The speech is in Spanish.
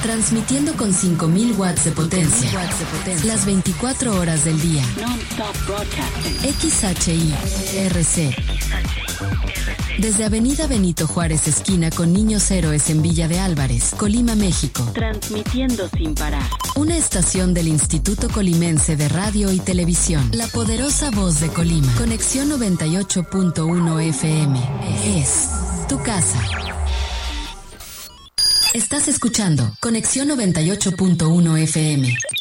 Transmitiendo con 5.000 watts de potencia. Las 24 horas del día. Non-stop broadcasting. XHI-RC. Desde Avenida Benito Juárez, esquina con Niños Héroes en Villa de Álvarez, Colima, México. Transmitiendo sin parar. Una estación del Instituto Colimense de Radio y Televisión. La poderosa voz de Colima. Conexión 98.1 FM. Es tu casa. Estás escuchando Conexión 98.1 FM.